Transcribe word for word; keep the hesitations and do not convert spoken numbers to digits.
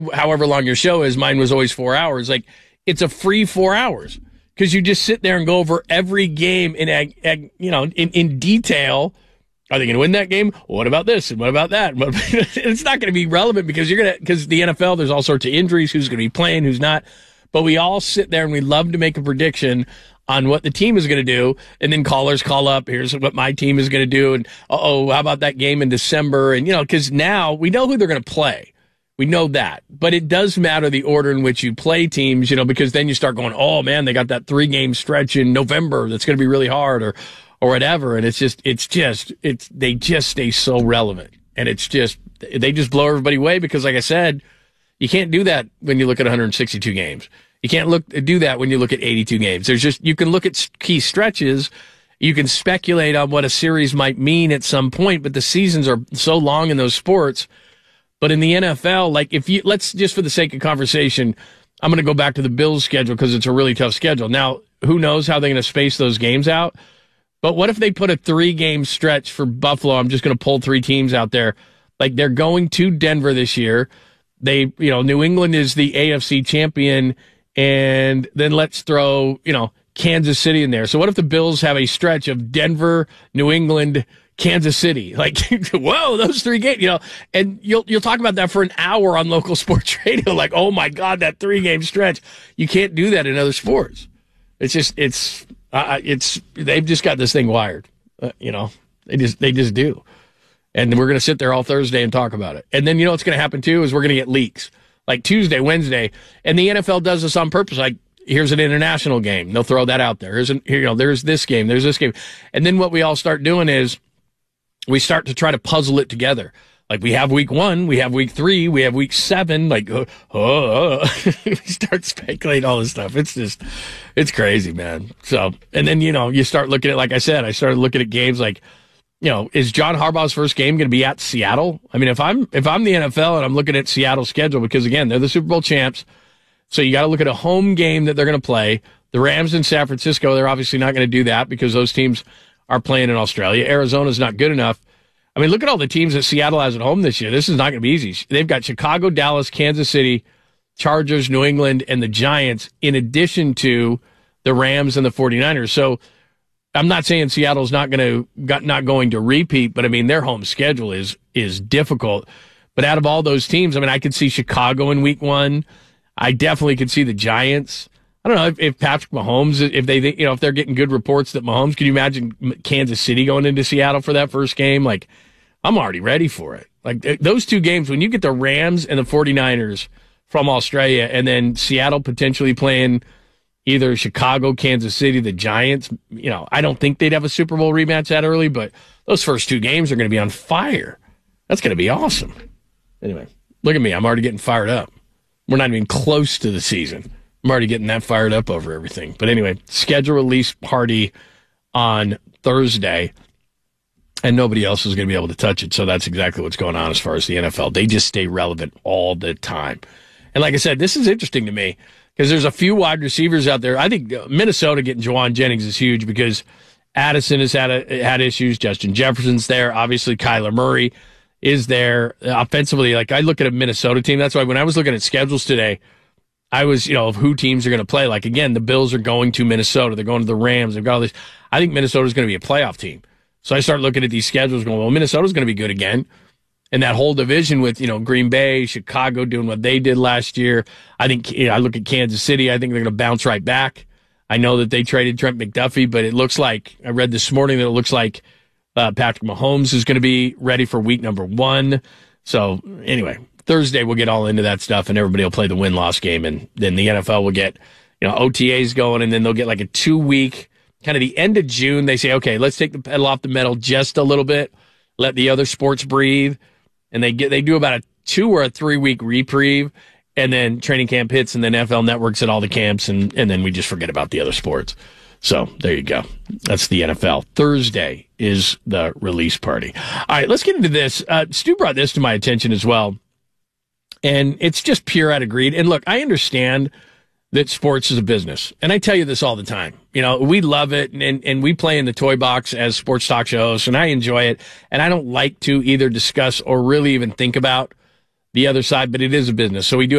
however long your show is. Mine was always four hours. Like, it's a free four hours because you just sit there and go over every game in, you know, in, in detail. Are they going to win that game? What about this? And what about that? It's not going to be relevant because you're going to, because the N F L, there's all sorts of injuries, who's going to be playing, who's not. But we all sit there and we love to make a prediction on what the team is going to do. And then callers call up, here's what my team is going to do. And, oh, how about that game in December? And, you know, because now we know who they're going to play. We know that. But it does matter the order in which you play teams, you know, because then you start going, oh, man, they got that three-game stretch in November that's going to be really hard or or whatever. And it's just, it's just, it's they just stay so relevant. And it's just, they just blow everybody away because, like I said, you can't do that when you look at one hundred sixty-two games. You can't look do that when you look at eighty-two games. There's just, you can look at key stretches. You can speculate on what a series might mean at some point, but the seasons are so long in those sports. But in the N F L, like if you, let's just for the sake of conversation, I'm going to go back to the Bills schedule because it's a really tough schedule. Now, who knows how they're going to space those games out? But what if they put a three-game stretch for Buffalo? I'm just going to pull three teams out there. Like, they're going to Denver this year. They, you know, New England is the A F C champion, and then let's throw, you know, Kansas City in there. So what if the Bills have a stretch of Denver, New England, Kansas City? Like, whoa, those three games, you know, and you'll you'll talk about that for an hour on local sports radio. Like, oh my God, that three-game stretch. You can't do that in other sports. It's just, it's, uh, it's, they've just got this thing wired. Uh, you know, they just, they just do. And we're going to sit there all Thursday and talk about it. And then, you know, what's going to happen too is we're going to get leaks like Tuesday, Wednesday. And the N F L does this on purpose. Like, here's an international game. They'll throw that out there. Here's an, here, you know, there's this game, there's this game. And then what we all start doing is we start to try to puzzle it together. Like, we have week one, we have week three, we have week seven. Like, oh, oh, oh. We start speculating all this stuff. It's just, it's crazy, man. So, and then, you know, you start looking at, like I said, I started looking at games like, you know, is John Harbaugh's first game going to be at Seattle? I mean, if I'm, if I'm the N F L and I'm looking at Seattle's schedule, because again, they're the Super Bowl champs. So you got to look at a home game that they're going to play. The Rams in San Francisco, they're obviously not going to do that because those teams are playing in Australia. Arizona's not good enough. I mean, look at all the teams that Seattle has at home this year. This is not going to be easy. They've got Chicago, Dallas, Kansas City, Chargers, New England, and the Giants, in addition to the Rams and the 49ers. So I'm not saying Seattle's not going to not going to repeat, but I mean, their home schedule is is difficult. But out of all those teams, I mean, I could see Chicago in week one. I definitely could see the Giants. I don't know if, if Patrick Mahomes, if they, you know, if they're getting good reports that Mahomes, can you imagine Kansas City going into Seattle for that first game? Like, I'm already ready for it. Like, those two games, when you get the Rams and the 49ers from Australia, and then Seattle potentially playing either Chicago, Kansas City, the Giants, you know, I don't think they'd have a Super Bowl rematch that early, but those first two games are going to be on fire. That's going to be awesome. Anyway, look at me. I'm already getting fired up. We're not even close to the season. I'm already getting that fired up over everything. But anyway, schedule release party on Thursday, and nobody else is going to be able to touch it. So that's exactly what's going on as far as the N F L. They just stay relevant all the time. And like I said, this is interesting to me because there's a few wide receivers out there. I think Minnesota getting Juwan Jennings is huge because Addison has had a, had issues. Justin Jefferson's there. Obviously, Kyler Murray is there offensively. Like, I look at a Minnesota team. That's why when I was looking at schedules today, I was, you know, of who teams are going to play. Like, again, the Bills are going to Minnesota. They're going to the Rams. They've got all this. I think Minnesota's going to be a playoff team. So I start looking at these schedules going, well, Minnesota's going to be good again. And that whole division with, you know, Green Bay, Chicago doing what they did last year. I think, you know, I look at Kansas City. I think they're going to bounce right back. I know that they traded Trent McDuffie, but it looks like, I read this morning that it looks like uh, Patrick Mahomes is going to be ready for week number one. So anyway, Thursday we'll get all into that stuff, and everybody will play the win-loss game, and then the N F L will get, you know, O T As going, and then they'll get like a two-week, kind of the end of June. They say, okay, let's take the pedal off the metal just a little bit, let the other sports breathe, and they get they do about a two or a three-week reprieve, and then training camp hits, and then N F L Network's at all the camps, and, and then we just forget about the other sports. So there you go. That's the N F L. Thursday is the release party. All right, let's get into this. Uh, Stu brought this to my attention as well. And it's just pure out of greed. And look, I understand that sports is a business. And I tell you this all the time. You know, we love it, and, and we play in the toy box as sports talk shows, and I enjoy it. And I don't like to either discuss or really even think about the other side, but it is a business. So we do